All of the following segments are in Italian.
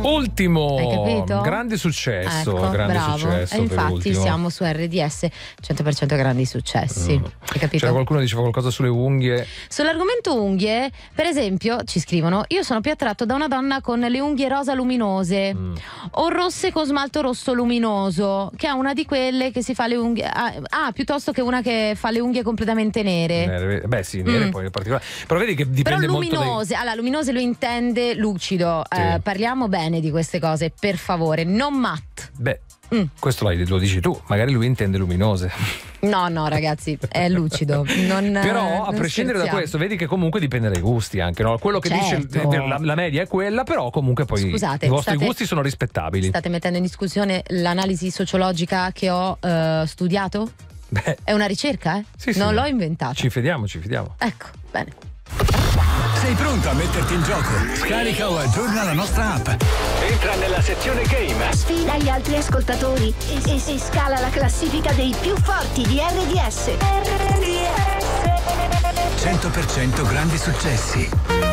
Ultimo, hai capito? Grande successo, ecco, grande bravo. successo. E infatti ultimo. siamo su RDS 100% grandi successi. Hai capito? C'era qualcuno che diceva qualcosa sulle unghie. Sull'argomento unghie, per esempio, ci scrivono: io sono più attratto da una donna con le unghie rosa luminose o rosse con smalto rosso luminoso, che ha una di quelle che si fa le unghie piuttosto che una che fa le unghie completamente nere. Beh sì, nere poi in particolare. Però vedi che dipende però molto luminose, allora luminose lo intende lucido. Sì. Parliamo bene di queste cose, per favore, non matte. Beh, questo lo dici tu, magari lui intende luminose. No ragazzi, è lucido. Però a prescindere da questo, vedi che comunque dipende dai gusti anche, no? Quello che dice la media è quella, però comunque poi scusate, i vostri gusti sono rispettabili. State mettendo in discussione l'analisi sociologica che ho studiato? Beh, è una ricerca, Sì, non l'ho inventata. Ci fidiamo. Ecco, bene. Sei pronto a metterti in gioco? Scarica o aggiorna la nostra app. Entra nella sezione game. Sfida gli altri ascoltatori e scala la classifica dei più forti di RDS. 100% grandi successi.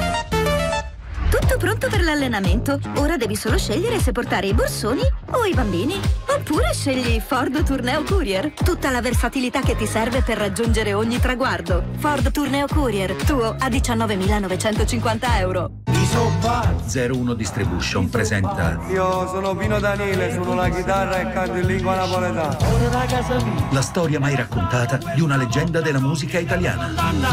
Tutto pronto per l'allenamento? Ora devi solo scegliere se portare i borsoni o i bambini. Oppure scegli Ford Tourneo Courier. Tutta la versatilità che ti serve per raggiungere ogni traguardo. Ford Tourneo Courier, tuo a 19.950 euro. 01 Distribution presenta. Io sono Pino Daniele, suono la chitarra e canto in lingua napoletana. La storia mai raccontata di una leggenda della musica italiana.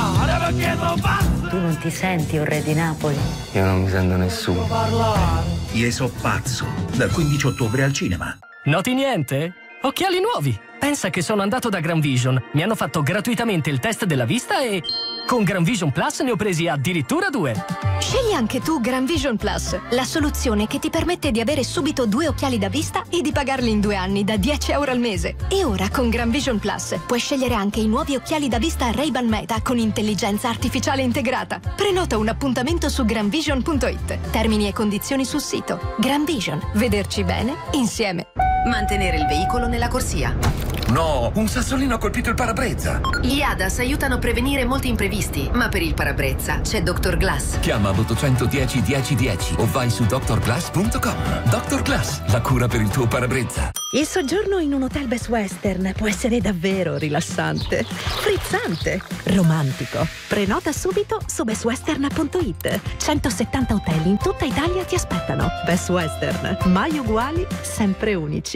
Tu non ti senti un re di Napoli? Io non mi sento nessuno. Io so pazzo, dal 15 ottobre al cinema. Noti niente? Occhiali nuovi! Pensa che sono andato da Gran Vision, mi hanno fatto gratuitamente il test della vista e con Gran Vision Plus ne ho presi addirittura 2. Scegli anche tu Gran Vision Plus, la soluzione che ti permette di avere subito 2 occhiali da vista e di pagarli in 2 anni da 10 euro al mese. E ora con Gran Vision Plus puoi scegliere anche i nuovi occhiali da vista Ray-Ban Meta con intelligenza artificiale integrata. Prenota un appuntamento su granvision.it. Termini e condizioni sul sito. Gran Vision, vederci bene insieme. Mantenere il veicolo nella corsia. No, un sassolino ha colpito il parabrezza. Gli ADAS aiutano a prevenire molti imprevisti, ma per il parabrezza c'è Dr. Glass. Chiama l'810 1010 o vai su drglass.com. Dr. Glass, la cura per il tuo parabrezza. Il soggiorno in un hotel Best Western può essere davvero rilassante, frizzante, romantico. Prenota subito su bestwestern.it. 170 hotel in tutta Italia ti aspettano. Best Western, mai uguali, sempre unici.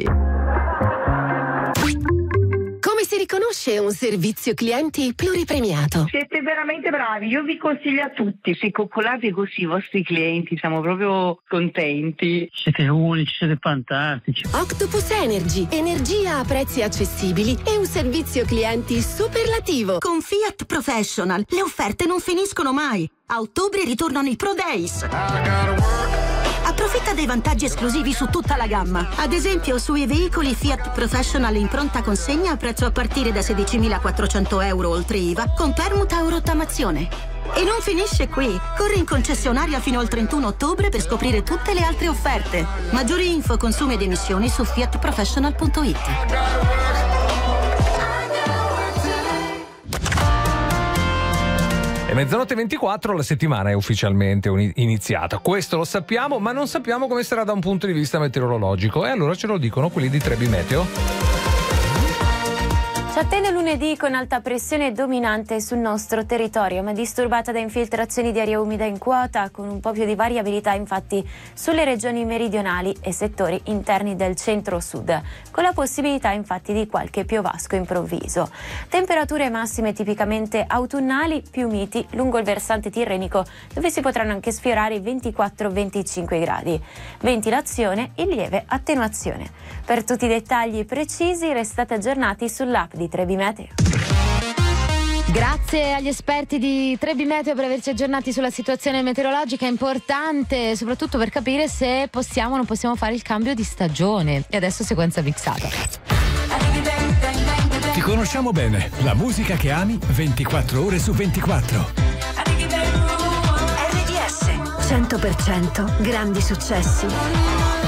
Come si riconosce un servizio clienti pluripremiato? Siete veramente bravi, io vi consiglio a tutti. Se coccolate così i vostri clienti, siamo proprio contenti. Siete unici, siete fantastici. Octopus Energy, energia a prezzi accessibili e un servizio clienti superlativo. Con Fiat Professional le offerte non finiscono mai. A ottobre ritornano i Pro Days. Approfitta dei vantaggi esclusivi su tutta la gamma. Ad esempio, sui veicoli Fiat Professional in pronta consegna a prezzo a partire da 16.400 euro oltre IVA, con permuta o rottamazione. E non finisce qui. Corri in concessionaria fino al 31 ottobre per scoprire tutte le altre offerte. Maggiori info, consumi ed emissioni su fiatprofessional.it. E mezzanotte 24 la settimana è ufficialmente iniziata. Questo lo sappiamo, ma non sappiamo come sarà da un punto di vista meteorologico. E allora ce lo dicono quelli di Trebi Meteo. Ci attende lunedì con alta pressione dominante sul nostro territorio, ma disturbata da infiltrazioni di aria umida in quota, con un po' più di variabilità infatti sulle regioni meridionali e settori interni del centro-sud, con la possibilità infatti di qualche piovasco improvviso. Temperature massime tipicamente autunnali, più miti lungo il versante tirrenico, dove si potranno anche sfiorare i 24-25 gradi. Ventilazione in lieve attenuazione. Per tutti i dettagli precisi restate aggiornati sull'app di Trebi Meteo. Grazie agli esperti di Trebi Meteo per averci aggiornati sulla situazione meteorologica, importante soprattutto per capire se possiamo o non possiamo fare il cambio di stagione. E adesso sequenza mixata. Ti conosciamo bene, la musica che ami 24 ore su 24. RDS 100% grandi successi.